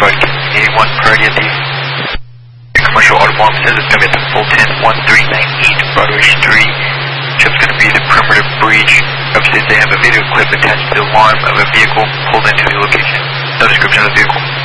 everybody. A1 priority at the commercial auto bomb says it's going to be at the Fulton 1398 Broadway Street. Ship's going to be the perimeter breach. Obviously, they have a video clip attached to the alarm of a vehicle pulled into the location. No description of the vehicle.